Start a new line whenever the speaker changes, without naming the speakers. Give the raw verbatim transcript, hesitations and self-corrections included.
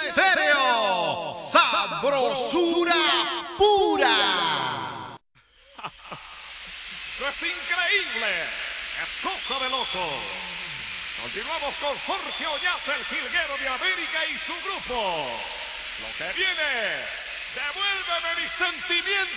Estéreo, sabrosura pura.
Esto es increíble, es cosa de loco. Continuamos con Jorge Oñate, el jilguero de América y su grupo. Lo que viene, devuélveme mis sentimientos.